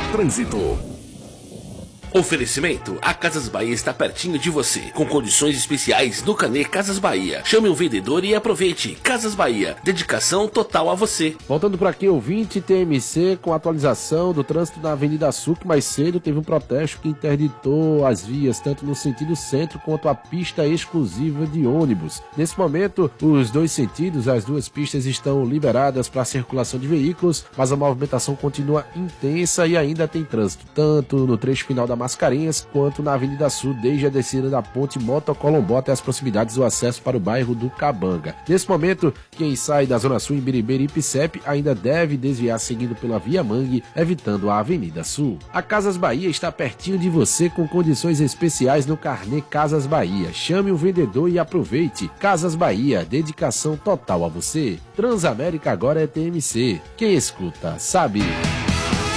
trânsito. Oferecimento: a Casas Bahia está pertinho de você, com condições especiais no Carnê Casas Bahia. Chame um vendedor e aproveite. Casas Bahia, dedicação total a você. Voltando por aqui, ouvinte, TMC, com atualização do trânsito na Avenida Sul, que mais cedo teve um protesto que interditou as vias, tanto no sentido centro quanto a pista exclusiva de ônibus. Nesse momento, os dois sentidos, as duas pistas estão liberadas para a circulação de veículos, mas a movimentação continua intensa e ainda tem trânsito, tanto no trecho final da Mascarenhas, quanto na Avenida Sul, desde a descida da ponte Motocolombó até as proximidades do acesso para o bairro do Cabanga. Nesse momento, quem sai da Zona Sul em Biribiri e Ipicep ainda deve desviar seguindo pela Via Mangue, evitando a Avenida Sul. A Casas Bahia está pertinho de você com condições especiais no Carnê Casas Bahia. Chame o vendedor e aproveite. Casas Bahia, dedicação total a você. Transamérica agora é TMC. Quem escuta, sabe.